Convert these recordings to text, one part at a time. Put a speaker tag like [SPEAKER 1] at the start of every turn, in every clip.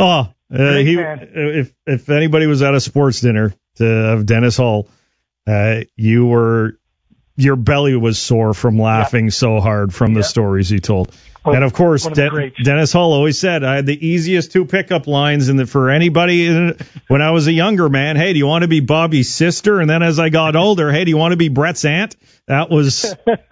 [SPEAKER 1] If anybody was at a sports dinner of Dennis Hull, your belly was sore from laughing so hard from the stories he told. Well, and of course, Dennis Hull always said, I had the easiest 2 pickup lines for anybody when I was a younger man. Hey, do you want to be Bobby's sister? And then as I got older, hey, do you want to be Brett's aunt? That was...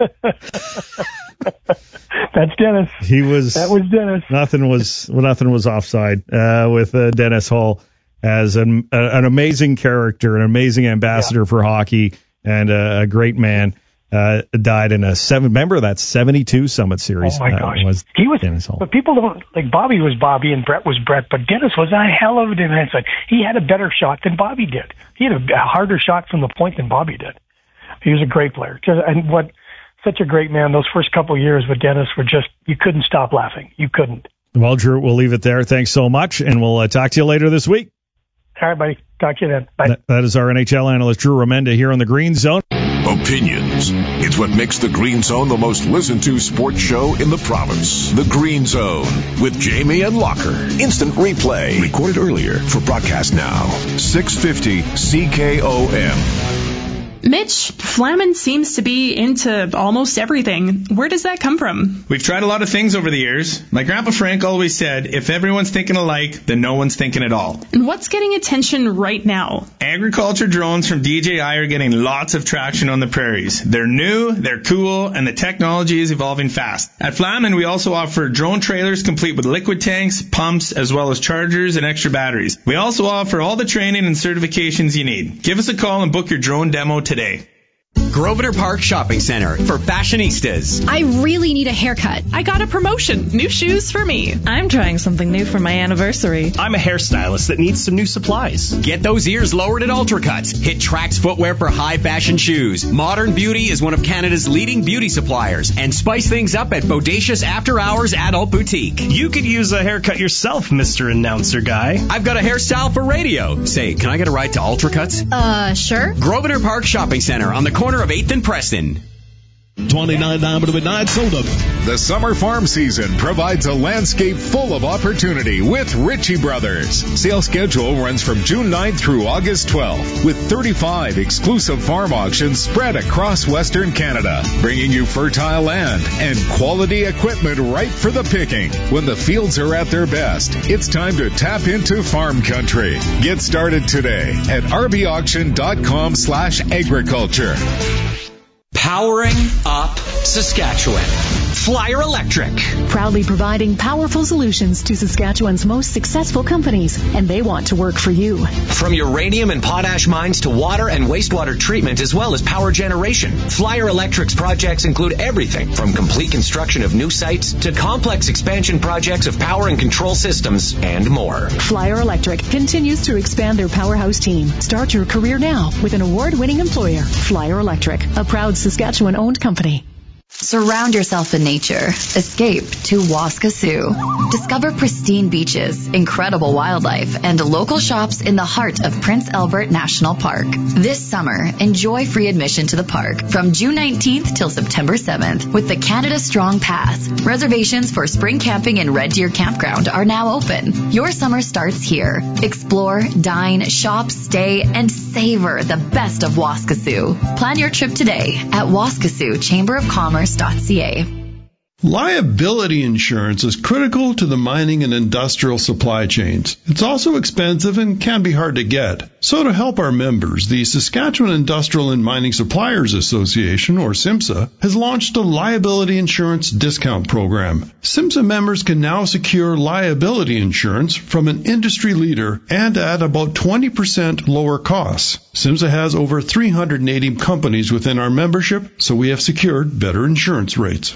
[SPEAKER 2] That's Dennis. That was Dennis.
[SPEAKER 1] Nothing was offside with Dennis Hull as an amazing character, an amazing ambassador for hockey, and a great man. Died in remember that 72 Summit Series?
[SPEAKER 2] Oh my gosh. He was
[SPEAKER 1] Dennis Hull.
[SPEAKER 2] But people don't, like, Bobby was Bobby and Brett was Brett, but Dennis was a hell of a defenseman. He had a better shot than Bobby did. He had a harder shot from the point than Bobby did. He was a great player. Such a great man. Those first couple of years with Dennis were just, you couldn't stop laughing. You couldn't.
[SPEAKER 1] Well, Drew, we'll leave it there. Thanks so much, and we'll talk to you later this week.
[SPEAKER 2] All right, buddy. Talk to you then. Bye.
[SPEAKER 1] That is our NHL analyst, Drew Remenda, here on the Green Zone.
[SPEAKER 3] Opinions. It's what makes the Green Zone the most listened to sports show in the province. The Green Zone with Jamie and Locker. Instant replay. Recorded earlier for broadcast now. 650 CKOM.
[SPEAKER 4] Mitch, Flaman seems to be into almost everything. Where does that come from?
[SPEAKER 5] We've tried a lot of things over the years. My grandpa Frank always said, if everyone's thinking alike, then no one's thinking at all.
[SPEAKER 4] And what's getting attention right now?
[SPEAKER 5] Agriculture drones from DJI are getting lots of traction on the prairies. They're new, they're cool, and the technology is evolving fast. At Flaman, we also offer drone trailers complete with liquid tanks, pumps, as well as chargers and extra batteries. We also offer all the training and certifications you need. Give us a call and book your drone demo today.
[SPEAKER 6] Grosvenor Park Shopping Center for fashionistas.
[SPEAKER 7] I really need a haircut.
[SPEAKER 4] I got a promotion. New shoes for me.
[SPEAKER 8] I'm trying something new for my anniversary.
[SPEAKER 9] I'm a hairstylist that needs some new supplies.
[SPEAKER 6] Get those ears lowered at Ultracuts. Hit Trax Footwear for high fashion shoes. Modern Beauty is one of Canada's leading beauty suppliers. And spice things up at Bodacious After Hours Adult Boutique.
[SPEAKER 9] You could use a haircut yourself, Mr. Announcer Guy.
[SPEAKER 6] I've got a hairstyle for radio. Say, can I get a ride to Ultracuts?
[SPEAKER 7] Sure.
[SPEAKER 6] Grosvenor Park Shopping Center on the corner of 8th and Preston.
[SPEAKER 10] $29 to midnight sold up.
[SPEAKER 3] The summer farm season provides a landscape full of opportunity with Ritchie Brothers. Sales schedule runs from June 9th through August 12th with 35 exclusive farm auctions spread across Western Canada, bringing you fertile land and quality equipment right for the picking. When the fields are at their best, it's time to tap into farm country. Get started today at rbauction.com/agriculture.
[SPEAKER 6] Powering up Saskatchewan. Flyer Electric.
[SPEAKER 11] Proudly providing powerful solutions to Saskatchewan's most successful companies, and they want to work for you.
[SPEAKER 6] From uranium and potash mines to water and wastewater treatment as well as power generation, Flyer Electric's projects include everything from complete construction of new sites to complex expansion projects of power and control systems and more.
[SPEAKER 11] Flyer Electric continues to expand their powerhouse team. Start your career now with an award-winning employer. Flyer Electric, a proud Saskatchewan-owned company.
[SPEAKER 12] Surround yourself in nature. Escape to Waskesiu. Discover pristine beaches, incredible wildlife, and local shops in the heart of Prince Albert National Park. This summer, enjoy free admission to the park from June 19th till September 7th with the Canada Strong Pass. Reservations for spring camping in Red Deer Campground are now open. Your summer starts here. Explore, dine, shop, stay, and savor the best of Waskesiu. Plan your trip today at Waskesiu Chamber of Commerce.
[SPEAKER 10] Liability insurance is critical to the mining and industrial supply chains. It's also expensive and can be hard to get. So to help our members, the Saskatchewan Industrial and Mining Suppliers Association, or SIMSA, has launched a liability insurance discount program. SIMSA members can now secure liability insurance from an industry leader and at about 20% lower costs. SIMSA has over 380 companies within our membership, so we have secured better insurance rates.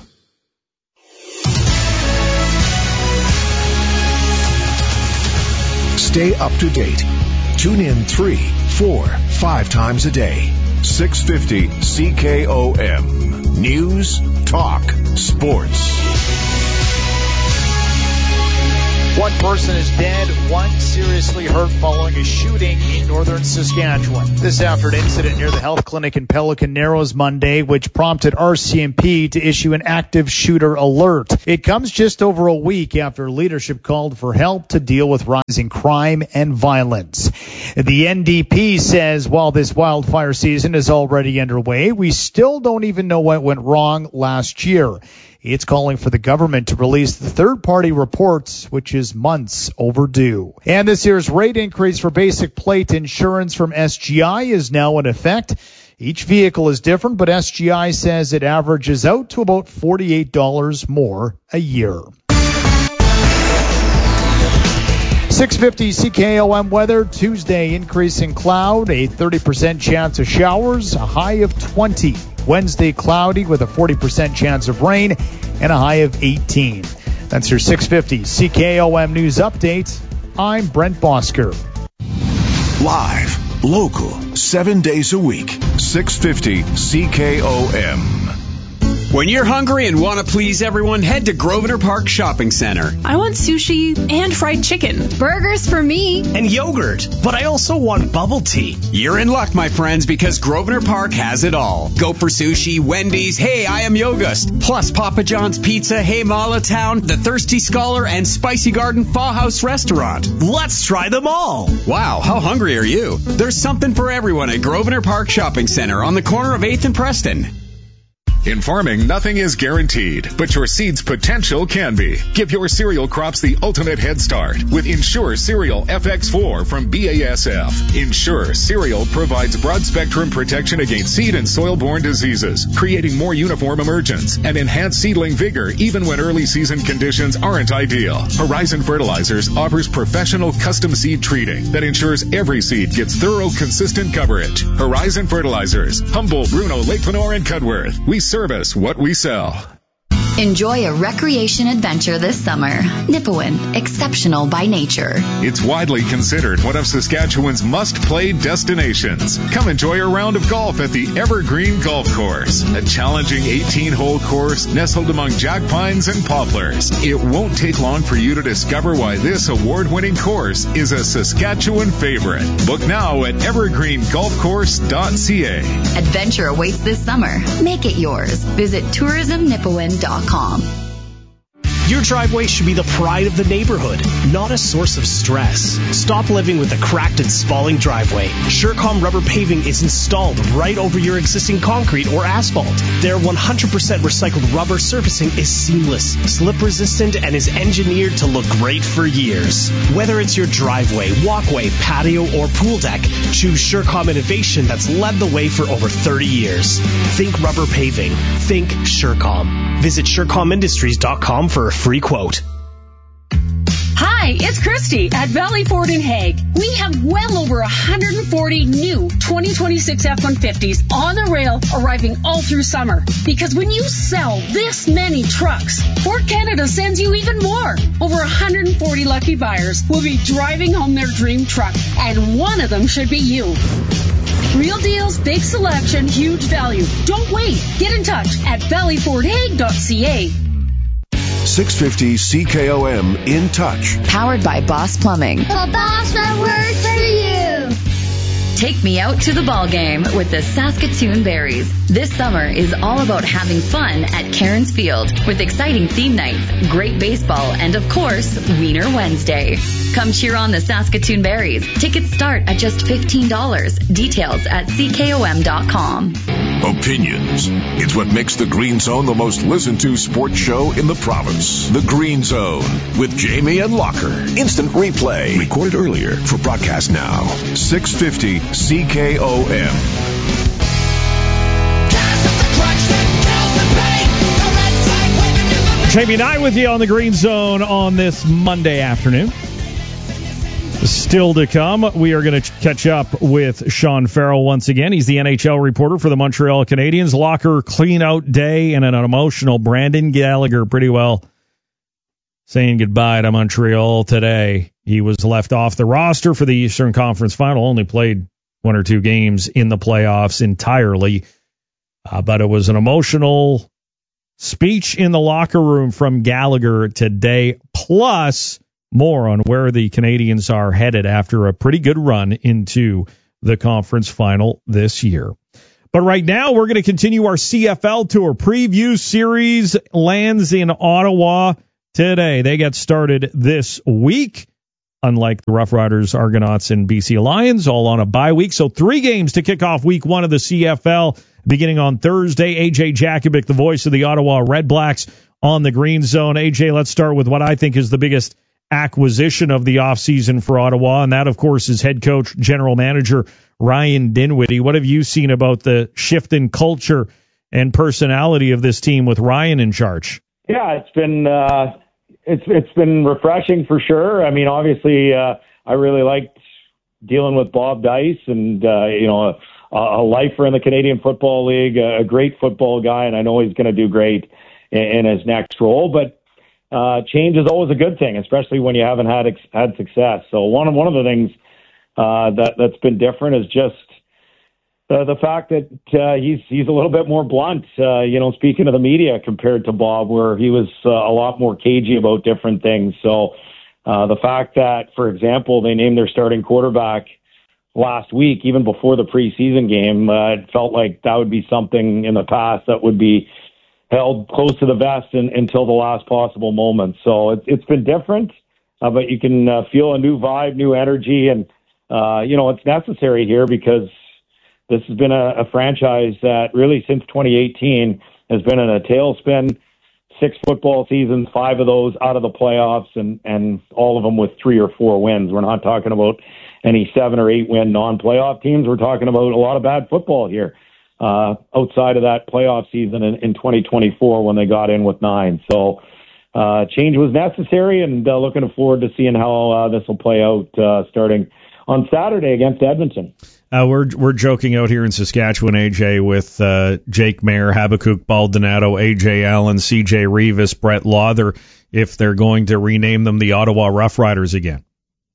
[SPEAKER 3] Stay up to date. Tune in 3, 4, 5 times a day. 650 CKOM. News, talk, sports.
[SPEAKER 7] One person is dead, one seriously hurt following a shooting in northern Saskatchewan. This after an incident near the health clinic in Pelican Narrows Monday, which prompted RCMP to issue an active shooter alert. It comes just over a week after leadership called for help to deal with rising crime and violence. The NDP says while this wildfire season is already underway, we still don't even know what went wrong last year. It's calling for the government to release the third-party reports, which is months overdue. And this year's rate increase for basic plate insurance from SGI is now in effect. Each vehicle is different, but SGI says it averages out to about $48 more a year. 6:50 CKOM weather. Tuesday, increasing cloud, a 30% chance of showers, a high of 20. Wednesday, cloudy with a 40% chance of rain and a high of 18. That's your 6:50 CKOM news update. I'm Brent Bosker.
[SPEAKER 13] Live, local, 7 days a week. 6:50 CKOM.
[SPEAKER 14] When you're hungry and want to please everyone, head to Grosvenor Park Shopping Center.
[SPEAKER 4] I want sushi and fried chicken.
[SPEAKER 15] Burgers for me.
[SPEAKER 9] And yogurt. But I also want bubble tea.
[SPEAKER 14] You're in luck, my friends, because Grosvenor Park has it all. Go for sushi, Wendy's, Hey, I Am Yogust. Plus Papa John's Pizza, Hey Mala Town, The Thirsty Scholar, and Spicy Garden Pho House Restaurant.
[SPEAKER 9] Let's try them all.
[SPEAKER 14] Wow, how hungry are you? There's something for everyone at Grosvenor Park Shopping Center on the corner of 8th and Preston.
[SPEAKER 3] In farming, nothing is guaranteed, but your seed's potential can be. Give your cereal crops the ultimate head start with Ensure Cereal FX4 from BASF. Ensure Cereal provides broad-spectrum protection against seed and soil-borne diseases, creating more uniform emergence and enhanced seedling vigor even when early season conditions aren't ideal. Horizon Fertilizers offers professional custom seed treating that ensures every seed gets thorough, consistent coverage. Horizon Fertilizers, Humboldt, Bruno, Lake Lenore, and Cudworth. We service what we sell.
[SPEAKER 12] Enjoy a recreation adventure this summer. Nipawin, exceptional by nature.
[SPEAKER 3] It's widely considered one of Saskatchewan's must-play destinations. Come enjoy a round of golf at the Evergreen Golf Course, a challenging 18-hole course nestled among jack pines and poplars. It won't take long for you to discover why this award-winning course is a Saskatchewan favorite. Book now at evergreengolfcourse.ca.
[SPEAKER 12] Adventure awaits this summer. Make it yours. Visit tourismnipawin.com.
[SPEAKER 9] Your driveway should be the pride of the neighborhood, not a source of stress. Stop living with a cracked and spalling driveway. Surecom rubber paving is installed right over your existing concrete or asphalt. Their 100% recycled rubber surfacing is seamless, slip resistant, and is engineered to look great for years. Whether it's your driveway, walkway, patio, or pool deck, choose Surecom innovation that's led the way for over 30 years. Think rubber paving. Think Surecom. Visit SurecomIndustries.com for a free quote.
[SPEAKER 16] Hi, it's Christy at Valley Ford in Hague. We have well over 140 new 2026 F-150s on the rail arriving all through summer. Because when you sell this many trucks, Ford Canada sends you even more. Over 140 lucky buyers will be driving home their dream truck, and one of them should be you. Real deals, big selection, huge value. Don't wait. Get in touch at valleyfordhague.ca.
[SPEAKER 13] 650 CKOM In Touch.
[SPEAKER 12] Powered by Boss Plumbing.
[SPEAKER 17] The boss that works for you.
[SPEAKER 12] Take me out to the ball game with the Saskatoon Berries. This summer is all about having fun at Cairns Field with exciting theme nights, great baseball, and of course, Wiener Wednesday. Come cheer on the Saskatoon Berries. Tickets start at just $15. Details at ckom.com.
[SPEAKER 13] Opinions. It's what makes the Green Zone the most listened to sports show in the province. The Green Zone with Jamie and Locker. Instant replay. Recorded earlier for broadcast now. 650 CKOM.
[SPEAKER 1] Jamie and I with you on the Green Zone on this Monday afternoon. Still to come, we are going to catch up with Sean Farrell once again. He's the NHL reporter for the Montreal Canadiens. Locker clean-out day and an emotional Brendan Gallagher pretty well saying goodbye to Montreal today. He was left off the roster for the Eastern Conference Final, only played one or two games in the playoffs entirely. But it was an emotional speech in the locker room from Gallagher today, plus more on where the Canadians are headed after a pretty good run into the conference final this year. But right now, we're going to continue our CFL Tour preview series. Lands in Ottawa today. They get started this week, unlike the Rough Riders, Argonauts, and BC Lions, all on a bye week. So 3 games to kick off week 1 of the CFL, beginning on Thursday. AJ Jakubic, the voice of the Ottawa Redblacks, on the Green Zone. AJ, let's start with what I think is the biggest acquisition of the offseason for Ottawa, and that, of course, is head coach, general manager Ryan Dinwiddie. What have you seen about the shift in culture and personality of this team with Ryan in charge?
[SPEAKER 15] Yeah, it's been refreshing for sure. I mean, obviously, I really liked dealing with Bob Dice, and a lifer in the Canadian Football League, a great football guy, and I know he's going to do great in his next role. But change is always a good thing, especially when you haven't had success. So one of the things that's been different is just the fact that he's a little bit more blunt, speaking to the media compared to Bob, where he was a lot more cagey about different things. So the fact that, for example, they named their starting quarterback last week, even before the preseason game, it felt like that would be something in the past that would be held close to the vest until the last possible moment. So it's been different, but you can feel a new vibe, new energy, and it's necessary here because this has been a franchise that really since 2018 has been in a tailspin. 6 football seasons, 5 of those out of the playoffs, and all of them with 3 or 4 wins. We're not talking about any 7 or 8 win non-playoff teams. We're talking about a lot of bad football here outside of that playoff season in 2024 when they got in with 9. So change was necessary, and looking forward to seeing how this will play out starting on Saturday against Edmonton.
[SPEAKER 1] We're joking out here in Saskatchewan, AJ, with Jake Mayer, Habakkuk Baldonado, AJ Allen, CJ Revis, Brett Lawther, if they're going to rename them the Ottawa Rough Riders again.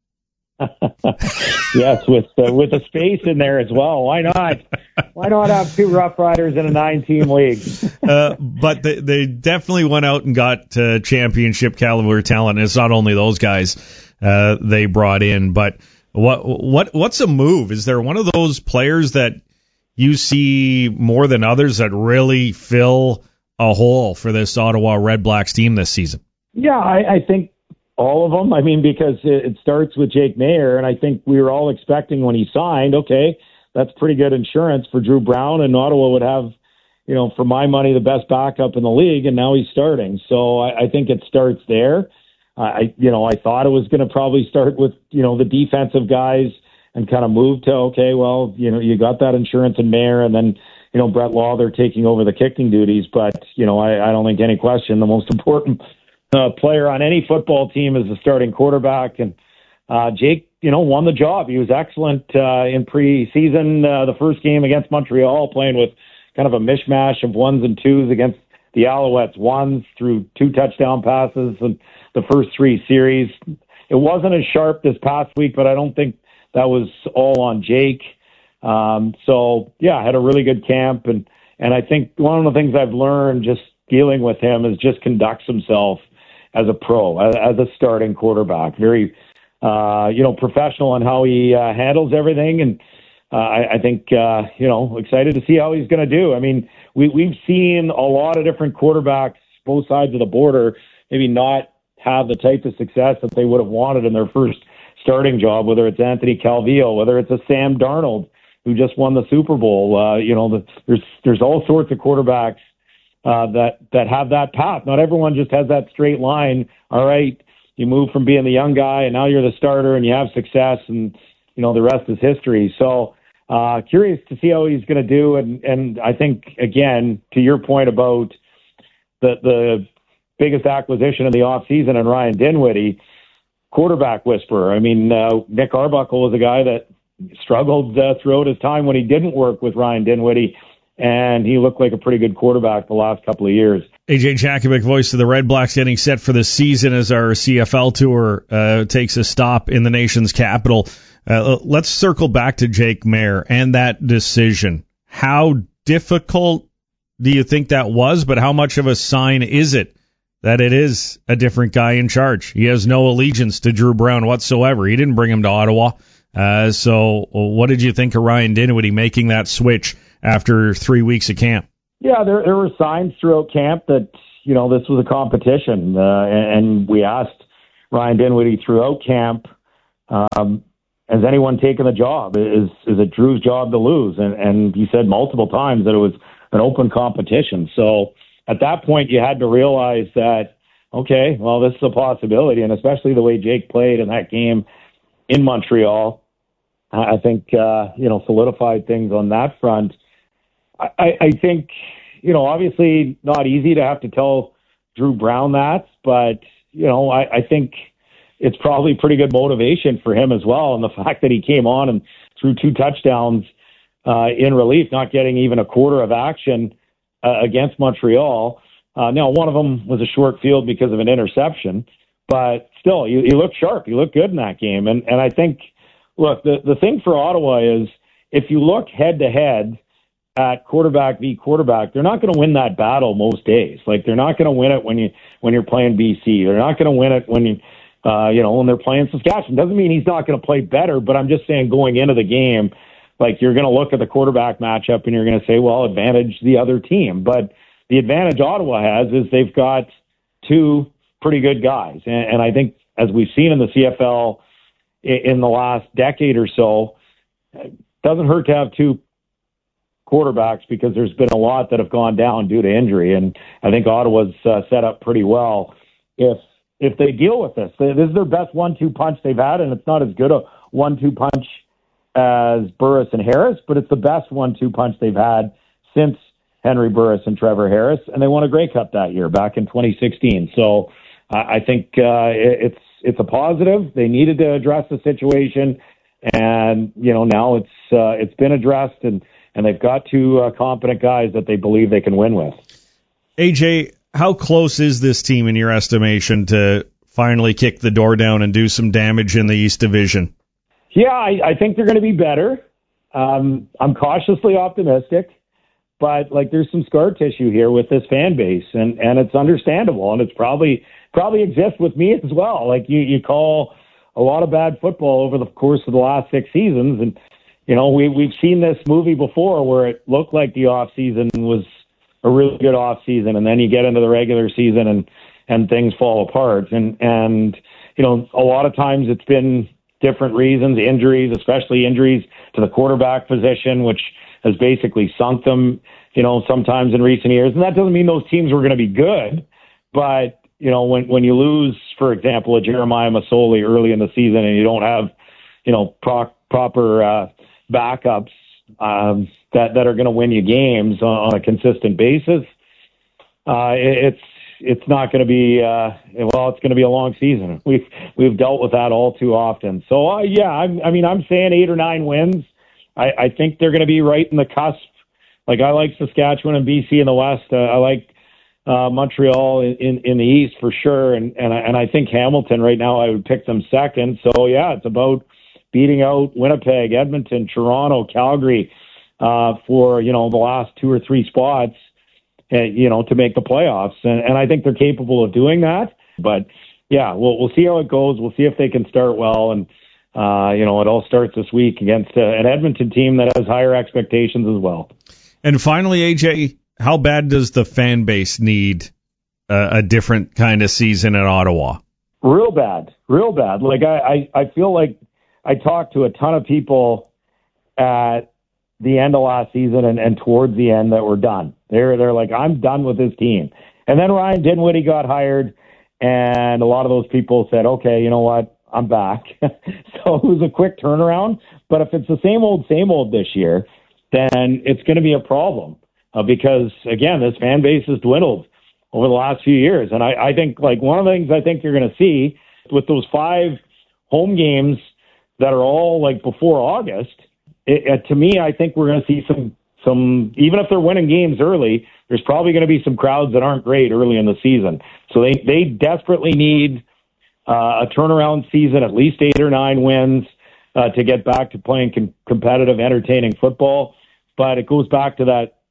[SPEAKER 15] Yes, with a space in there as well. Why not? Why not have 2 Rough Riders in a 9-team league?
[SPEAKER 1] But they definitely went out and got championship caliber talent. It's not only those guys they brought in, but what's a move? Is there one of those players that you see more than others that really fill a hole for this Ottawa Redblacks team this season?
[SPEAKER 15] Yeah, I think all of them. I mean, because it starts with Jake Mayer, and I think we were all expecting when he signed, okay, that's pretty good insurance for Drew Brown, and Ottawa would have, for my money, the best backup in the league, and now he's starting. So I think it starts there. I thought it was going to probably start with, the defensive guys and kind of move to, okay, well, you got that insurance in Mayer, and then, Brett Lawther taking over the kicking duties. But, I don't think any question the most important player on any football team is the starting quarterback. And Jake, won the job. He was excellent in preseason. The first game against Montreal, playing with kind of a mishmash of 1s and 2s against the Alouettes, 1s through 2 touchdown passes and the first 3 series. It wasn't as sharp this past week, but I don't think that was all on Jake. So I had a really good camp, and I think one of the things I've learned just dealing with him is just conducts himself as a pro, as a starting quarterback. Very, professional in how he handles everything, and I think, excited to see how he's going to do. I mean, we've seen a lot of different quarterbacks, both sides of the border, maybe not have the type of success that they would have wanted in their first starting job, whether it's Anthony Calvillo, whether it's a Sam Darnold who just won the Super Bowl. There's all sorts of quarterbacks that have that path. Not everyone just has that straight line. All right, you move from being the young guy and now you're the starter and you have success, and the rest is history. So curious to see how he's going to do. And I think, again, to your point about the biggest acquisition of the offseason and Ryan Dinwiddie, quarterback whisperer. I mean, Nick Arbuckle was a guy that struggled throughout his time when he didn't work with Ryan Dinwiddie, and he looked like a pretty good quarterback the last couple of years.
[SPEAKER 1] AJ Jakubic, voice of the Redblacks, getting set for the season as our CFL tour takes a stop in the nation's capital. Let's circle back to Jake Mayer and that decision. How difficult do you think that was, but how much of a sign is it that it is a different guy in charge. He has no allegiance to Drew Brown whatsoever. He didn't bring him to Ottawa. So what did you think of Ryan Dinwiddie making that switch after 3 weeks of camp?
[SPEAKER 15] Yeah, there were signs throughout camp that, this was a competition. And we asked Ryan Dinwiddie throughout camp, has anyone taken the job? Is it Drew's job to lose? And he said multiple times that it was an open competition. So at that point, you had to realize that, okay, well, this is a possibility. And especially the way Jake played in that game in Montreal, I think, solidified things on that front. I think, obviously not easy to have to tell Drew Brown that, but, I think it's probably pretty good motivation for him as well. And the fact that he came on and threw 2 touchdowns in relief, not getting even a quarter of action against Montreal. Now, one of them was a short field because of an interception, but still, you look sharp. You look good in that game. And I think, look, the thing for Ottawa is if you look head-to-head at quarterback v. quarterback, they're not going to win that battle most days. Like, they're not going to win it when you're playing BC. They're not going to win it when when they're playing Saskatchewan. Doesn't mean he's not going to play better, but I'm just saying going into the game, like, you're going to look at the quarterback matchup and you're going to say, well, advantage the other team. But the advantage Ottawa has is they've got 2 pretty good guys. And I think, as we've seen in the CFL in the last decade or so, it doesn't hurt to have 2 quarterbacks because there's been a lot that have gone down due to injury. And I think Ottawa's set up pretty well if they deal with this. This is their best 1-2 punch they've had, and it's not as good a 1-2 punch as Burris and Harris, but it's the best 1-2 punch they've had since Henry Burris and Trevor Harris, and they won a Grey Cup that year back in 2016. So I think it's a positive. They needed to address the situation, and now it's been addressed, and they've got 2 competent guys that they believe they can win with.
[SPEAKER 1] AJ, how close is this team in your estimation to finally kick the door down and do some damage in the East Division?
[SPEAKER 15] Yeah, I think they're going to be better. I'm cautiously optimistic, but there's some scar tissue here with this fan base, and it's understandable, and it's probably exists with me as well. Like you call a lot of bad football over the course of the last 6 seasons, and we've seen this movie before where it looked like the off season was a really good off season, and then you get into the regular season and things fall apart, and a lot of times it's been different reasons, injuries, especially injuries to the quarterback position, which has basically sunk them, sometimes in recent years. And that doesn't mean those teams were going to be good, but, when you lose, for example, a Jeremiah Masoli early in the season and you don't have, proper backups that are going to win you games on a consistent basis, it's not going to be it's going to be a long season. We've dealt with that all too often. So I'm saying 8 or 9 wins. I think they're going to be right in the cusp. Like, I like Saskatchewan and BC in the West. I like Montreal in the East for sure, and I think Hamilton right now I would pick them second. So it's about beating out Winnipeg, Edmonton, Toronto, Calgary for the last 2 or 3 spots. To make the playoffs. And I think they're capable of doing that. But, we'll see how it goes. We'll see if they can start well. And, it all starts this week against an Edmonton team that has higher expectations as well.
[SPEAKER 1] And finally, AJ, how bad does the fan base need a different kind of season in Ottawa?
[SPEAKER 15] Real bad. Like, I feel like I talked to a ton of people at the end of last season and towards the end that were done. They're like, I'm done with this team. And then Ryan Dinwiddie got hired, and a lot of those people said, okay, you know what, I'm back. So it was a quick turnaround. But if it's the same old this year, then it's going to be a problem because, again, this fan base has dwindled over the last few years. And I think, one of the things I think you're going to see with those 5 home games that are all, before August, to me, I think we're going to see some, even if they're winning games early, there's probably going to be some crowds that aren't great early in the season. So they desperately need a turnaround season, at least 8 or 9 wins to get back to playing competitive, entertaining football. But it goes back to that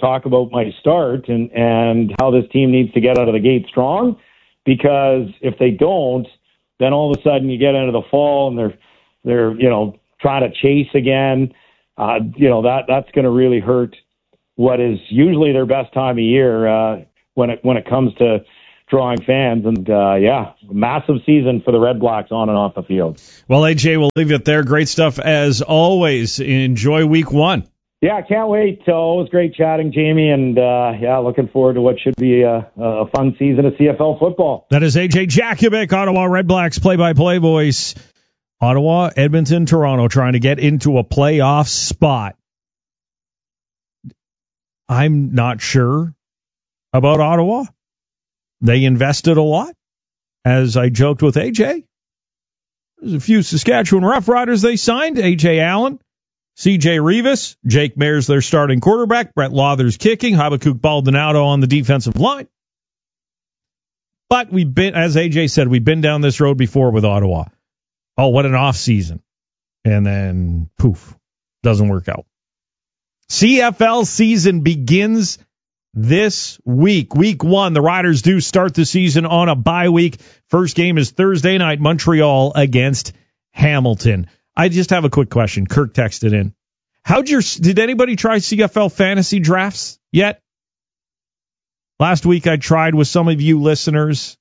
[SPEAKER 15] talk about my start and how this team needs to get out of the gate strong, because if they don't, then all of a sudden you get into the fall and they're trying to chase again. That's going to really hurt what is usually their best time of year when it comes to drawing fans. And massive season for the Red Blacks on and off the field.
[SPEAKER 1] Well, AJ, we'll leave it there. Great stuff as always. Enjoy week 1.
[SPEAKER 15] Yeah, I can't wait. So it was great chatting, Jamie, and looking forward to what should be a fun season of CFL football.
[SPEAKER 1] That is AJ Jakubic, Ottawa Red Blacks play-by-play voice. Ottawa, Edmonton, Toronto trying to get into a playoff spot. I'm not sure about Ottawa. They invested a lot. As I joked with AJ, there's a few Saskatchewan Roughriders they signed. A.J. Allen, C.J. Rivas, Jake Mayer's their starting quarterback, Brett Lauther's kicking, Habakkuk Baldonado on the defensive line. But as AJ said, we've been down this road before with Ottawa. Oh, what an off season. And then, poof, doesn't work out. CFL season begins this week. Week 1, the Riders do start the season on a bye week. First game is Thursday night, Montreal against Hamilton. I just have a quick question. Kirk texted in. Did anybody try CFL fantasy drafts yet? Last week I tried with some of you listeners.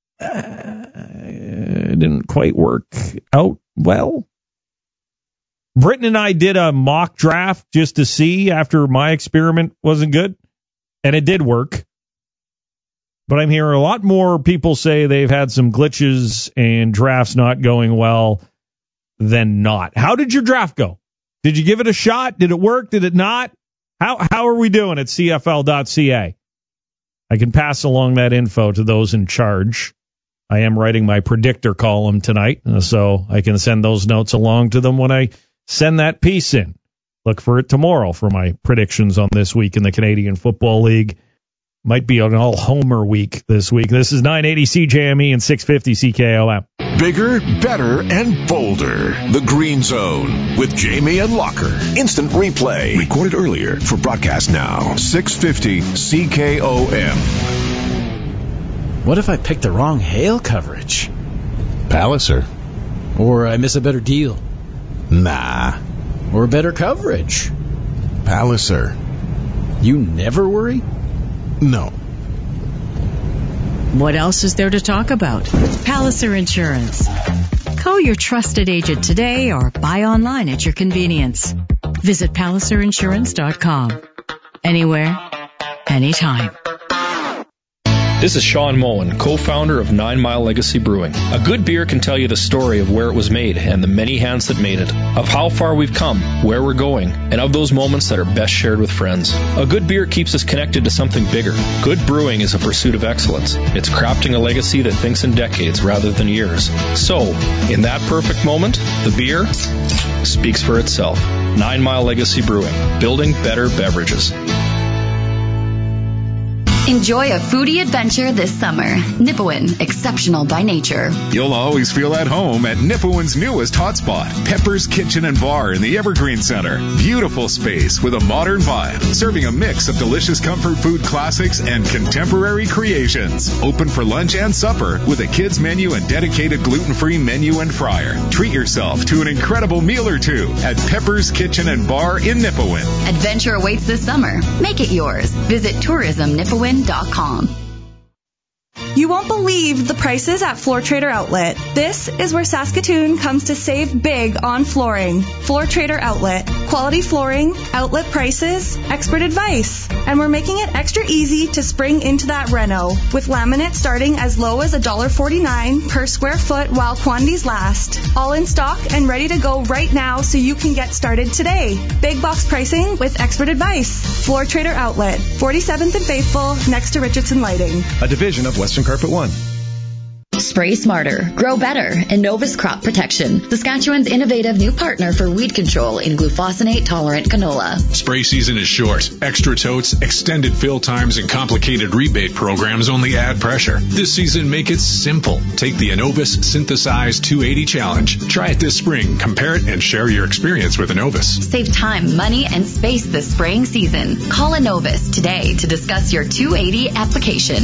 [SPEAKER 1] It didn't quite work out well. Britton and I did a mock draft just to see after my experiment wasn't good, and it did work. But I'm hearing a lot more people say they've had some glitches and drafts not going well than not. How did your draft go? Did you give it a shot? Did it work? Did it not? How are we doing at CFL.ca? I can pass along that info to those in charge. I am writing my predictor column tonight, so I can send those notes along to them when I send that piece in. Look for it tomorrow for my predictions on this week in the Canadian Football League. Might be an all-homer week this week. This is 980 CJME and 650 CKOM.
[SPEAKER 13] Bigger, better, and bolder. The Green Zone with Jamie and Locker. Instant replay. Recorded earlier for broadcast now. 650 CKOM.
[SPEAKER 18] What if I picked the wrong hail coverage?
[SPEAKER 19] Palliser.
[SPEAKER 18] Or I miss a better deal?
[SPEAKER 19] Nah.
[SPEAKER 18] Or better coverage?
[SPEAKER 19] Palliser.
[SPEAKER 18] You never worry?
[SPEAKER 19] No.
[SPEAKER 11] What else is there to talk about? Palliser Insurance. Call your trusted agent today or buy online at your convenience. Visit PalliserInsurance.com. Anywhere, anytime.
[SPEAKER 20] This is Sean Mullen, co-founder of 9 Mile Legacy Brewing. A good beer can tell you the story of where it was made and the many hands that made it, of how far we've come, where we're going, and of those moments that are best shared with friends. A good beer keeps us connected to something bigger. Good brewing is a pursuit of excellence. It's crafting a legacy that thinks in decades rather than years. So, in that perfect moment, the beer speaks for itself. 9 Mile Legacy Brewing, building better beverages.
[SPEAKER 12] Enjoy a foodie adventure this summer. Nipawin, exceptional by nature.
[SPEAKER 3] You'll always feel at home at Nipawin's newest hotspot, Pepper's Kitchen and Bar in the Evergreen Center. Beautiful space with a modern vibe, serving a mix of delicious comfort food classics and contemporary creations. Open for lunch and supper with a kids menu and dedicated gluten-free menu and fryer. Treat yourself to an incredible meal or two at Pepper's Kitchen and Bar in Nipawin.
[SPEAKER 12] Adventure awaits this summer. Make it yours. Visit tourismnipawin.com.
[SPEAKER 21] You won't believe the prices at Floor Trader Outlet. This is where Saskatoon comes to save big on flooring. Floor Trader Outlet. Quality flooring, outlet prices, expert advice. And we're making it extra easy to spring into that reno, with laminate starting as low as $1.49 per square foot while quantities last. All in stock and ready to go right now so you can get started today. Big box pricing with expert advice. Floor Trader Outlet, 47th and Faithful, next to Richardson Lighting.
[SPEAKER 19] A division of Western Carpet One.
[SPEAKER 12] Spray smarter, grow better. Innovus Crop Protection, Saskatchewan's innovative new partner for weed control in glufosinate-tolerant canola.
[SPEAKER 2] Spray season is short. Extra totes, extended fill times, and complicated rebate programs only add pressure. This season, make it simple. Take the Innovus Synthesize 280 Challenge. Try it this spring, compare it, and share your experience with Innovus.
[SPEAKER 12] Save time, money, and space this spraying season. Call Innovus today to discuss your 280 application.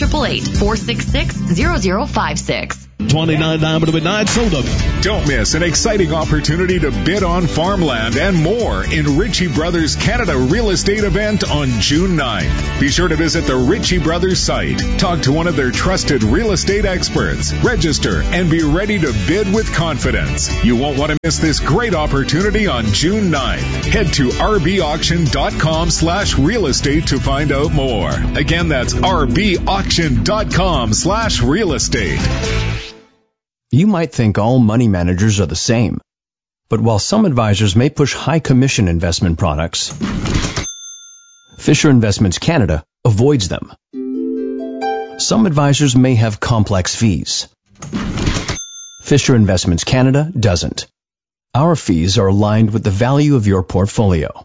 [SPEAKER 12] 1-888-466-0056.
[SPEAKER 3] 29 to midnight, sold up. Don't miss an exciting opportunity to bid on farmland and more in Ritchie Brothers Canada Real Estate event on June 9th. Be sure to visit the Ritchie Brothers site, talk to one of their trusted real estate experts, register, and be ready to bid with confidence. You won't want to miss this great opportunity on June 9th. Head to rbauction.com/real estate to find out more. Again, that's rbauction.com/real estate.
[SPEAKER 22] You might think all money managers are the same. But while some advisors may push high commission investment products, Fisher Investments Canada avoids them. Some advisors may have complex fees. Fisher Investments Canada doesn't. Our fees are aligned with the value of your portfolio.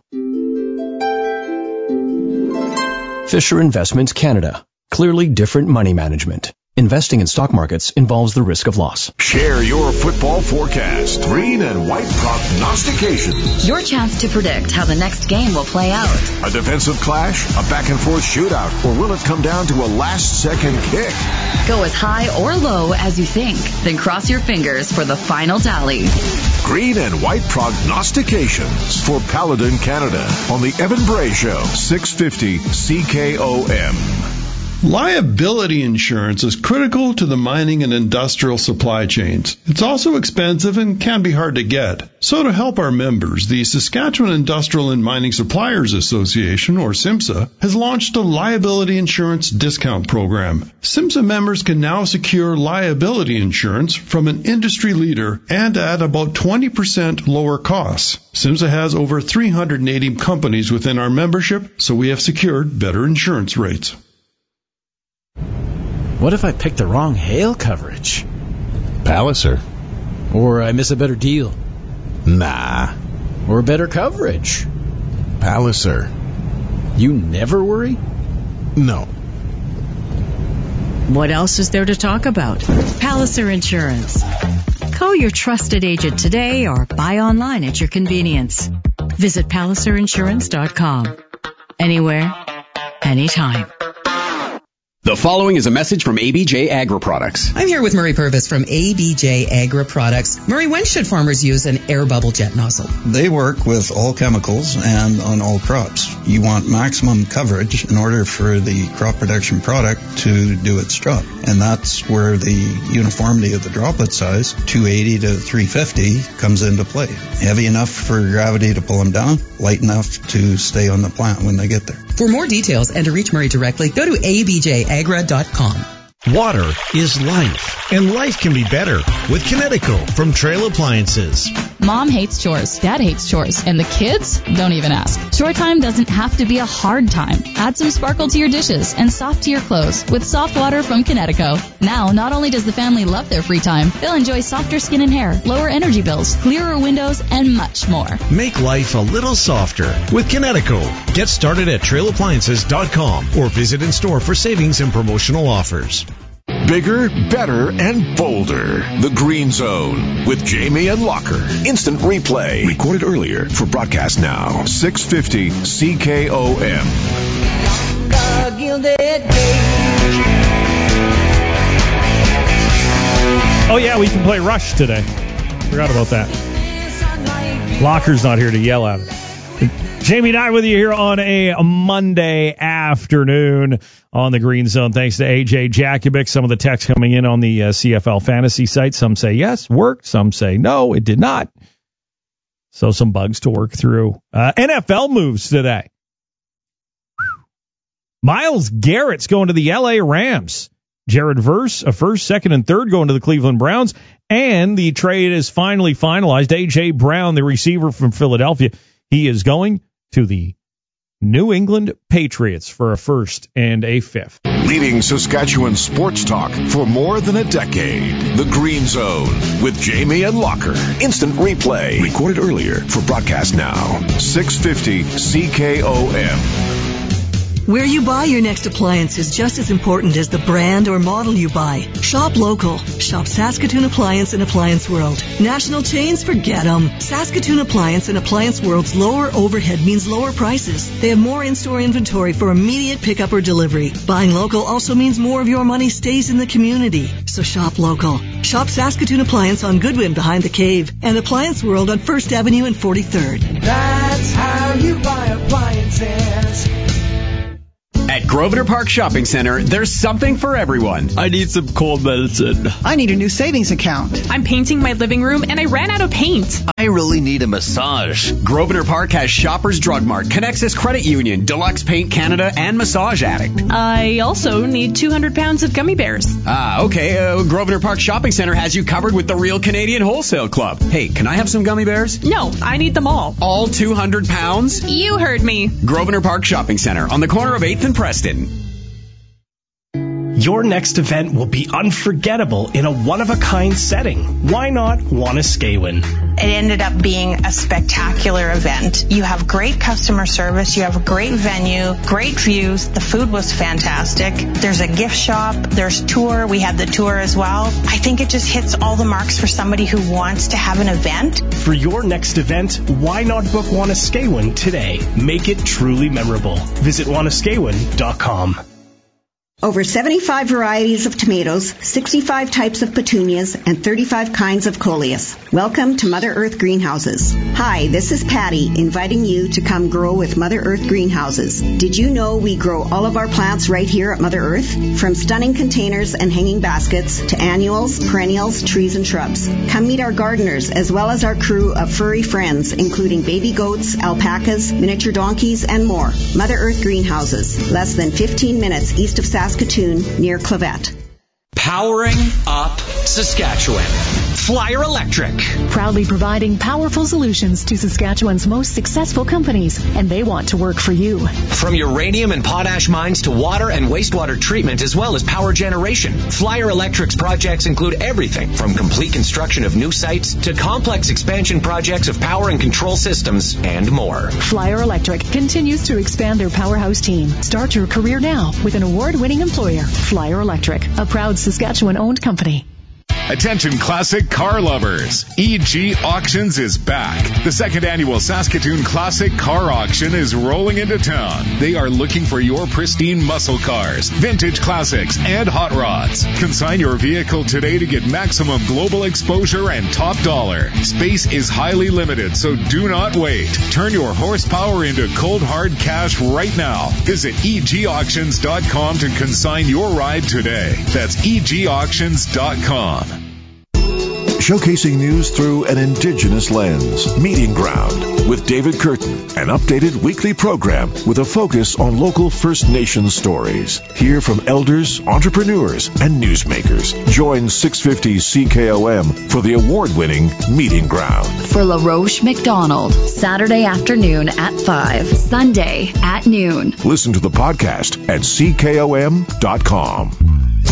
[SPEAKER 22] Fisher Investments Canada. Clearly different money management. Investing in stock markets involves the risk of loss.
[SPEAKER 13] Share your football forecast. Green and white prognostications.
[SPEAKER 12] Your chance to predict how the next game will play out.
[SPEAKER 13] A defensive clash, a back-and-forth shootout, or will it come down to a last-second kick?
[SPEAKER 12] Go as high or low as you think, then cross your fingers for the final tally.
[SPEAKER 13] Green and white prognostications for Paladin Canada on the Evan Bray Show, 650 CKOM.
[SPEAKER 10] Liability insurance is critical to the mining and industrial supply chains. It's also expensive and can be hard to get. So to help our members, the Saskatchewan Industrial and Mining Suppliers Association, or SIMSA, has launched a liability insurance discount program. SIMSA members can now secure liability insurance from an industry leader and at about 20% lower costs. SIMSA has over 380 companies within our membership, so we have secured better insurance rates.
[SPEAKER 18] What if I picked the wrong hail coverage?
[SPEAKER 19] Palliser.
[SPEAKER 18] Or I miss a better deal?
[SPEAKER 19] Nah.
[SPEAKER 18] Or better coverage?
[SPEAKER 19] Palliser.
[SPEAKER 18] You never worry?
[SPEAKER 19] No.
[SPEAKER 11] What else is there to talk about? Palliser Insurance. Call your trusted agent today or buy online at your convenience. Visit PalliserInsurance.com. Anywhere, anytime.
[SPEAKER 14] The following is a message from ABJ Agri Products.
[SPEAKER 23] I'm here with Murray Purvis from ABJ Agri Products. Murray, when should farmers use an air bubble jet nozzle?
[SPEAKER 24] They work with all chemicals and on all crops. You want maximum coverage in order for the crop protection product to do its job. And that's where the uniformity of the droplet size, 280 to 350, comes into play. Heavy enough for gravity to pull them down, light enough to stay on the plant when they get there.
[SPEAKER 23] For more details and to reach Murray directly, go to abjagra.com.
[SPEAKER 25] Water is life, and life can be better with Kinetico from Trail Appliances.
[SPEAKER 26] Mom hates chores, Dad hates chores, and the kids don't even ask. Chore time doesn't have to be a hard time. Add some sparkle to your dishes and soft to your clothes with soft water from Kinetico. Now, not only does the family love their free time, they'll enjoy softer skin and hair, lower energy bills, clearer windows, and much more.
[SPEAKER 25] Make life a little softer with Kinetico. Get started at trailappliances.com or visit in store for savings and promotional offers.
[SPEAKER 13] Bigger, better, and bolder. The Green Zone with Jamie and Locker. Instant replay. Recorded earlier for broadcast now. 650 CKOM.
[SPEAKER 1] Oh, yeah, we can play Rush today. Forgot about that. Locker's not here to yell at us. Jamie and I with you here on a Monday afternoon on the Green Zone. Thanks to AJ Jakubic. Some of the text coming in on the CFL fantasy site. Some say yes, worked. Some say no, it did not. So some bugs to work through. NFL moves today. Myles Garrett's going to the LA Rams. Jared Verse, a first, second, and third going to the Cleveland Browns. And the trade is finally finalized. A.J. Brown, the receiver from Philadelphia, he is going to the New England Patriots for a first and a fifth.
[SPEAKER 13] Leading Saskatchewan sports talk for more than a decade. The Green Zone with Jamie and Locker. Instant replay. Recorded earlier for broadcast now. 650 CKOM.
[SPEAKER 4] Where you buy your next appliance is just as important as the brand or model you buy. Shop local. Shop Saskatoon Appliance and Appliance World. National chains, forget them. Saskatoon Appliance and Appliance World's lower overhead means lower prices. They have more in-store inventory for immediate pickup or delivery. Buying local also means more of your money stays in the community. So shop local. Shop Saskatoon Appliance on Goodwin behind the Cave and Appliance World on 1st Avenue and 43rd.
[SPEAKER 5] That's how you buy appliances.
[SPEAKER 14] At Grosvenor Park Shopping Center, there's something for everyone.
[SPEAKER 6] I need some cold medicine.
[SPEAKER 7] I need a new savings account.
[SPEAKER 8] I'm painting my living room and I ran out of paint.
[SPEAKER 6] I really need a massage.
[SPEAKER 14] Grosvenor Park has Shoppers Drug Mart, Connexus Credit Union, Deluxe Paint Canada, and Massage Addict.
[SPEAKER 8] I also need 200 pounds of gummy bears.
[SPEAKER 14] Okay. Grosvenor Park Shopping Center has you covered with the Real Canadian Wholesale Club. Hey, can I have some gummy bears?
[SPEAKER 8] No, I need them all.
[SPEAKER 14] All 200 pounds?
[SPEAKER 8] You heard me.
[SPEAKER 14] Grosvenor Park Shopping Center on the corner of 8th and Preston.
[SPEAKER 9] Your next event will be unforgettable in a one-of-a-kind setting. Why not Wanuskewin?
[SPEAKER 27] It ended up being a spectacular event. You have great customer service. You have a great venue, great views. The food was fantastic. There's a gift shop. There's tour. We had the tour as well. I think it just hits all the marks for somebody who wants to have an event.
[SPEAKER 9] For your next event, why not book Wanuskewin today? Make it truly memorable. Visit wanuskewin.com.
[SPEAKER 28] Over 75 varieties of tomatoes, 65 types of petunias, and 35 kinds of coleus. Welcome to Mother Earth Greenhouses. Hi, this is Patty, inviting you to come grow with Mother Earth Greenhouses. Did you know we grow all of our plants right here at Mother Earth? From stunning containers and hanging baskets to annuals, perennials, trees, and shrubs. Come meet our gardeners as well as our crew of furry friends, including baby goats, alpacas, miniature donkeys, and more. Mother Earth Greenhouses, less than 15 minutes east of Saskatoon, near Clavette.
[SPEAKER 29] Powering up Saskatchewan. Flyer Electric.
[SPEAKER 30] Proudly providing powerful solutions to Saskatchewan's most successful companies, and they want to work for you.
[SPEAKER 29] From uranium and potash mines to water and wastewater treatment, as well as power generation, Flyer Electric's projects include everything from complete construction of new sites to complex expansion projects of power and control systems and more.
[SPEAKER 30] Flyer Electric continues to expand their powerhouse team. Start your career now with an award-winning employer, Flyer Electric, a proud Saskatchewan-owned company.
[SPEAKER 3] Attention classic car lovers. EG Auctions is back. The second annual Saskatoon Classic Car Auction is rolling into town. They are looking for your pristine muscle cars, vintage classics, and hot rods. Consign your vehicle today to get maximum global exposure and top dollar. Space is highly limited, so do not wait. Turn your horsepower into cold hard cash right now. Visit egauctions.com to consign your ride today. That's egauctions.com.
[SPEAKER 13] Showcasing news through an Indigenous lens. Meeting Ground with David Curtin, an updated weekly program with a focus on local First Nations stories. Hear from elders, entrepreneurs, and newsmakers. Join 650 CKOM for the award-winning Meeting Ground.
[SPEAKER 12] For LaRoche McDonald, Saturday afternoon at 5, Sunday at noon.
[SPEAKER 13] Listen to the podcast at CKOM.com.